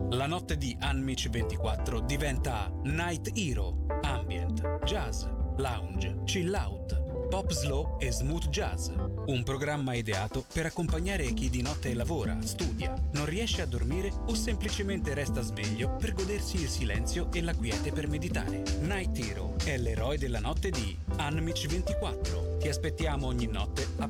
La notte di Unmich 24 diventa Night Hero, ambient, jazz, lounge, chill out, pop slow e smooth jazz. Un programma ideato per accompagnare chi di notte lavora, studia, non riesce a dormire o semplicemente resta sveglio per godersi il silenzio e la quiete per meditare. Night Hero è l'eroe della notte di Unmich 24. Ti aspettiamo ogni notte a